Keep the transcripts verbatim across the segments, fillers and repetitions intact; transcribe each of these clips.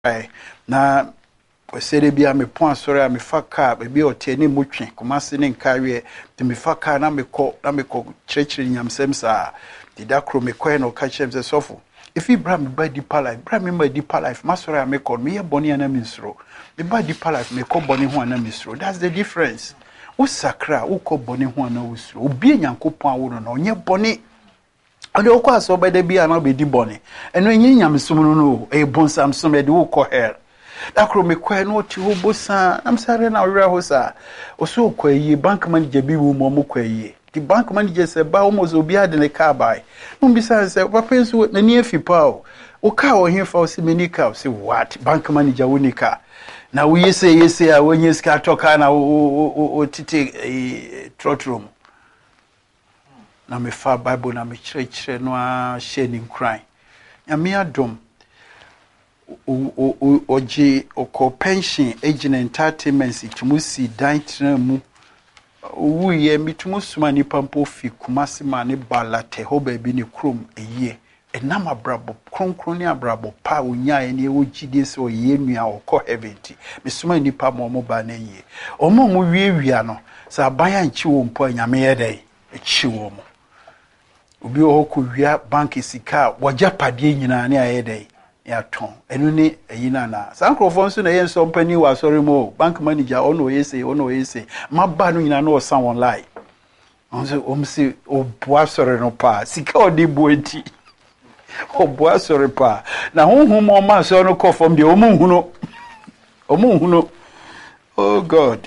na osere bia me pon asore a me fa car be o te ni mutwe komase ne nkawe te me fa car na me ko na me ko chirechire nyamsem sa di dakro me ko no ka chem se sofo if Ibrahim ba deeper life Ibrahim ba deeper life masore a me ko me ye boni ana misro me ba deeper life me ko boni ho ana misro. That's the difference. O sakra o ko boni ho ana usro obi nyankopon awo no onye boni ade o ko aso ba de bia na be di boni eno enye nyamsum no no e bonsam so me de o ko her dakro me kwa no ti ho bosa am sare na wura ho sa o so kwa yi bank manager bi wo mo kwa yi the bank manager say ba almost obi ade ne car buy no bi say say papa nso na ni afi pa o o car o hin fa o se meni car say what bank manager woni car na wo yese yese a wonye ska toka na o o titi trotrom na me fa bible na me kire kire no a shedding cry ya me adom o o oje oko pension agent entertainment itumusi dan tran mu wu ye mitumusu ni pampo fi kumasi ma ne balate ho ba bi ne krom eye enam abrabo kronkron ne abrabo pa onya ye ne ogide se oye nua okọ heaven ti misuma ni pa mo mo ba na ye omo mo wiewia no sa abaya nchi wo mpo anyame ye dai echi wo mo obi o ko wia bank sika wagya pade nyina ne aye dai ya ton enu ni eyina na sankrofo nso na ye nso mpani wa sorry mo bank manager ono yese ono yese maba no nyina na o san online onse omsi o boa sorry no pa sika odi boeti o boa sorry pa na honhum mo ma so no kofom de omunhunu omunhunu oh god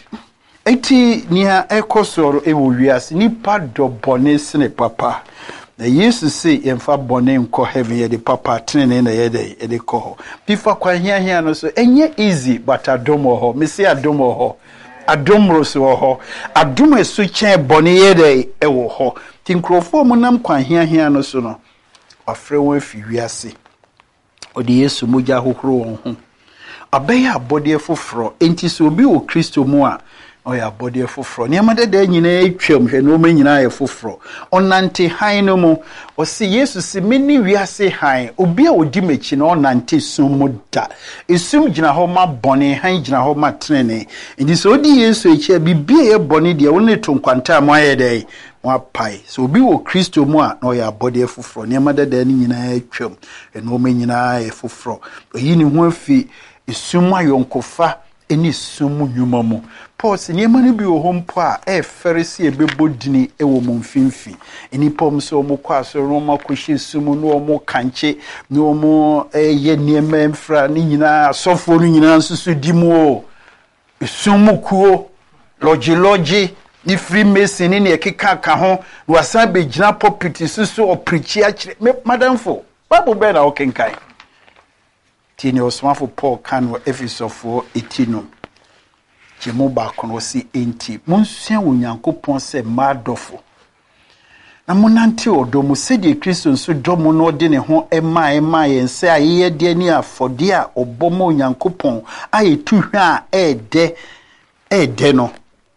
eti nia ekosoro ewo wiase ni pado bonese ne papa na yesu say yemfa bone nko heaven ye de papa tene na ye de e de ko pifa kwa hia hia no so enye easy but adomo ho me say adomo ho adomro so ho adom esu chen bone ye de e wo ho tinkrofo mu nam kwa hia hia no so no afre won fi wiase odi yesu moja hohoro won ho abeya abode foforo enti so obi o kristo mu a oya body foforo ni amade da nyina etwam hwe no ma nyina ye foforo onante han no mu o se yesu se meni wiase han obi a odi machi na onante sum da esum gina ho ma bone han gina ho ma trene ndi so odi yesu echi bibie ye bone de woni to nkwanta mo aye dai wa pai so obi wo kristo mu a na oya body foforo ni amade da ni nyina etwam hwe no ma nyina ye foforo oyi ni ho afi esum ayonkofa eni sumu nyuma mu Paul se niema no bi wo hompo a e ferisi ebebodini e wo mumfimfi eni pom so mo kwa so no makohye sumu no mo kanche no mo ye niema mfra ni nyina asofo no nyina nsusu dimu o sumu kuo logi logi ni free mason ni ekeka ka ho wasan be gina pulpit susu o preachi a kire madam fo bible be na okenkai tini osmafo Paul kan wo efisofo etino Jemo ba kono si enti monsua wonyankopon se madofo na monante odomo sedi Kristo nso domo no de ne ho ema ema yense aye de ni afode a obomo onyankopon aye tuhwe a ede ede no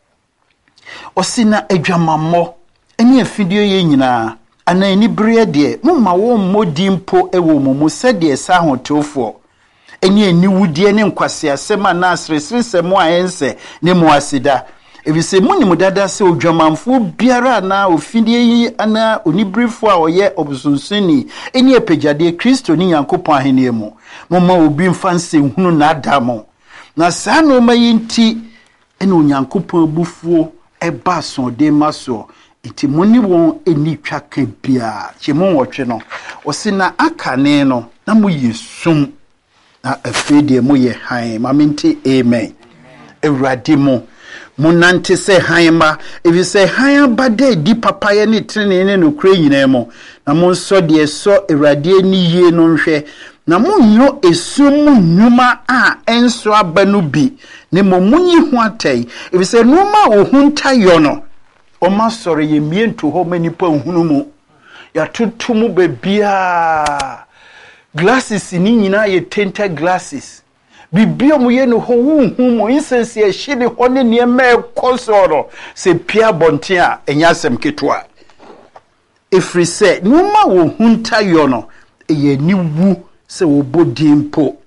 osina adwamammo eni afidie ye nyina ana eni bere de mumma wo mmodi mpo ewo mumu sedi sa hotofo eni eni wudie ne nkwase asema na asresre semo ayense ne mo asida ebise muni mudada se odwamanfo biara na ofidie yi ana onibrifo a oye obusunsuni eni epejade Kristo ni Yankopon ahene mu momma obi mfanse hunu na adamo na saa no mayinti eni Onyankopon bufuo eba so de maso iti muni won eni twaka bia chemu wotwe no osina akane no na mo yesum na afede mo ye han mamenti amen ewrade mo munante se hanma evi se han bade di papa ye ne trene ne no kure nyina mo na mo nso de so ewrade ni yie no nhwe na mo nyo esum nyuma a enso abanu bi ne mo munyi ho atai evi se numa ohunta yo no o ma sore ye miento ho manipa hunu mu ya tutumu bebia glasses ni nyina ye tinted glasses bibio mu ye no ho hu mo insense ye hye ho ne ne ma ekosoro se pia bonte a enyasem ketwa efri se no ma wo hunta yo no ye ni wu se wo bodimpo